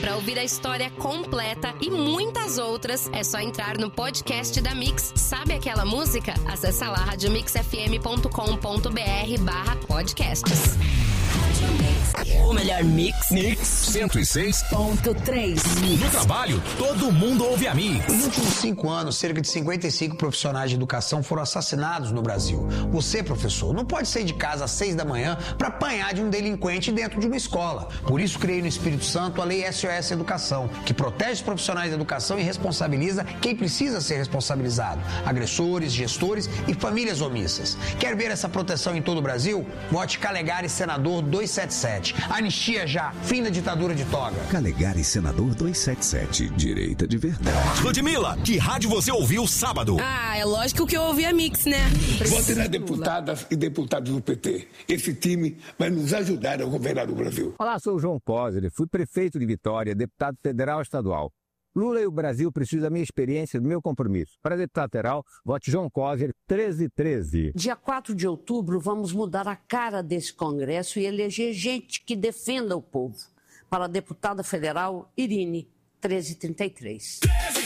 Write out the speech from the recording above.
Para ouvir a história completa e muitas outras, é só entrar no podcast da Mix. Sabe aquela música? Acesse lá radiomixfm.com.br/podcasts. O melhor mix. 106.3. No trabalho, todo mundo ouve a Mix. Nos últimos 5 anos, cerca de 55 profissionais de educação foram assassinados no Brasil. Você, professor, não pode sair de casa às 6 da manhã para apanhar de um delinquente dentro de uma escola. Por isso, criei no Espírito Santo a Lei SOS Educação, que protege os profissionais da educação e responsabiliza quem precisa ser responsabilizado: agressores, gestores e famílias omissas. Quer ver essa proteção em todo o Brasil? Vote Calegari, senador 277. Anistia já. Fim da ditadura de toga. Calegari, senador 277. Direita de verdade. Ludmilla, que rádio você ouviu sábado? Ah, é lógico que eu ouvi a Mix, né? Vote nas deputadas e deputados do PT. Esse time vai nos ajudar a governar o Brasil. Olá, sou o João Coser, fui prefeito de Vitória, deputado federal e estadual. Lula e o Brasil precisam da minha experiência e do meu compromisso. Para deputado federal, vote João Coser 1313. Dia 4 de outubro, vamos mudar a cara desse Congresso e eleger gente que defenda o povo. Para a deputada federal, Irine 1333.